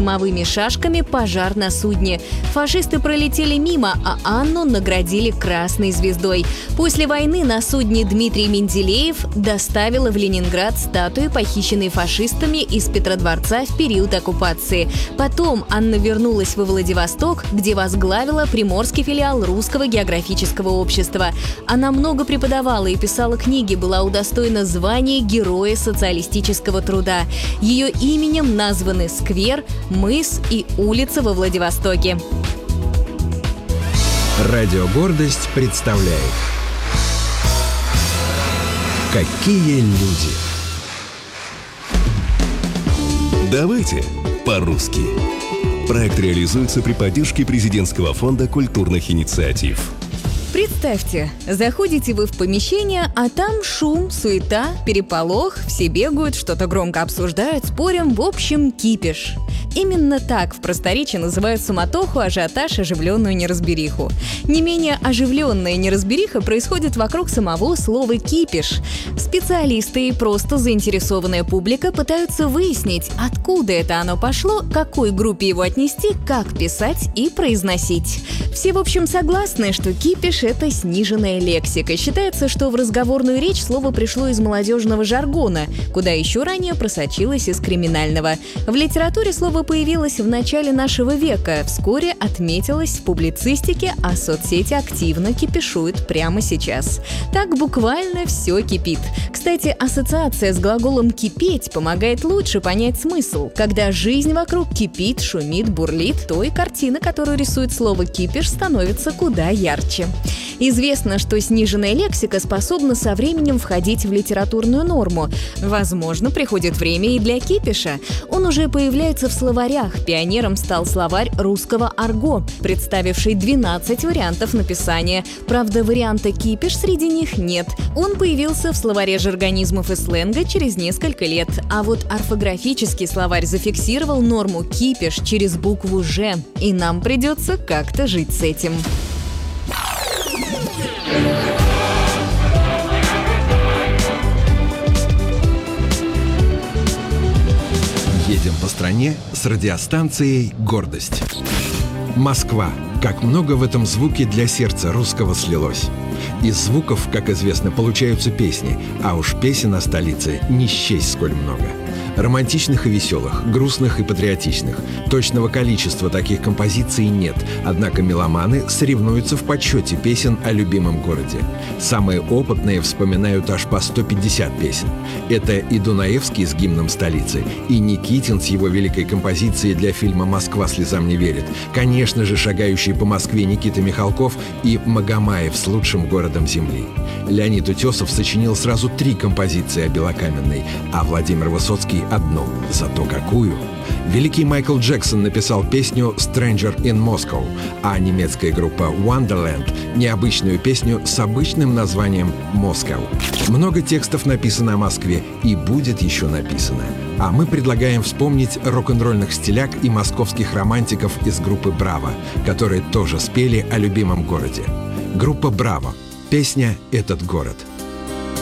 дымовыми шашками «Пожар на судне». Фашисты пролетели мимо, а Анну наградили красной звездой. После войны на судне Дмитрий Менделеев доставила в Ленинград статую, похищенной фашистами из Петродворца в период оккупации. Потом Анна вернулась во Владивосток, где возглавила приморский филиал Русского географического общества. Она много преподавала и писала книги, была удостоена звания Героя социалистического труда. Ее именем названы сквер, мыс и улица во Владивостоке. Радио «Гордость» представляет «Какие люди». Давайте по-русски. Проект реализуется при поддержке Президентского фонда культурных инициатив. Представьте, заходите вы в помещение, а там шум, суета, переполох, все бегают, что-то громко обсуждают, спорят, в общем, кипиш. Именно так в просторечии называют суматоху, ажиотаж, оживленную неразбериху. Не менее оживленная неразбериха происходит вокруг самого слова «кипиш». Специалисты и просто заинтересованная публика пытаются выяснить, откуда это оно пошло, к какой группе его отнести, как писать и произносить. Все, в общем, согласны, что кипиш — это сниженная лексика. Считается, что в разговорную речь слово пришло из молодежного жаргона, куда еще ранее просочилось из криминального. В литературе слово появилось в начале нашего века, вскоре отметилось в публицистике, а соцсети активно кипишуют прямо сейчас. Так буквально все кипит. Кстати, ассоциация с глаголом «кипеть» помогает лучше понять смысл. Когда жизнь вокруг кипит, шумит, бурлит, то и картина, которую рисует слово «кипиш», становится куда ярче. Известно, что сниженная лексика способна со временем входить в литературную норму. Возможно, приходит время и для кипиша. Он уже появляется в словарях. Пионером стал словарь русского арго, представивший 12 вариантов написания. Правда, варианта «кипиш» среди них нет. Он появился в словаре жаргонизмов и сленга через несколько лет. А вот орфографический словарь зафиксировал норму «кипиш» через букву «ж». И нам придется как-то жить с этим. Едем по стране с радиостанцией «Гордость». Москва. Как много в этом звуке для сердца русского слилось. Из звуков, как известно, получаются песни, а уж песен о столице не счесть сколь много. Романтичных и веселых, грустных и патриотичных. Точного количества таких композиций нет, однако меломаны соревнуются в подсчете песен о любимом городе. Самые опытные вспоминают аж по 150 песен. Это и Дунаевский с гимном столицы, и Никитин с его великой композицией для фильма «Москва слезам не верит», конечно же, шагающий по Москве Никита Михалков и Магомаев с лучшим городом земли. Леонид Утесов сочинил сразу 3 композиции о Белокаменной, а Владимир Высоцкий — одну, зато какую. Великий Майкл Джексон написал песню «Stranger in Moscow», а немецкая группа Wonderland — необычную песню с обычным названием «Moscow». Много текстов написано о Москве и будет еще написано. А мы предлагаем вспомнить рок-н-ролльных стиляк и московских романтиков из группы «Браво», которые тоже спели о любимом городе. Группа «Браво». Песня «Этот город».